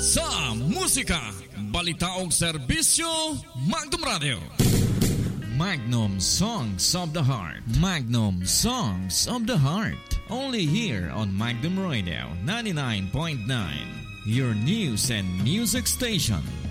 Sa musika, balita o serbisyo, Magnum Radio. Magnum Songs of the Heart. Magnum Songs of the Heart. Only here on Magnum Radio 99.9. Your news and music station.